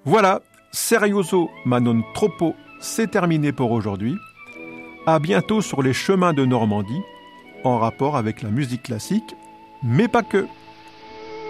Voilà, Serioso ma non troppo, c'est terminé pour aujourd'hui. À bientôt sur les chemins de Normandie, en rapport avec la musique classique, mais pas que.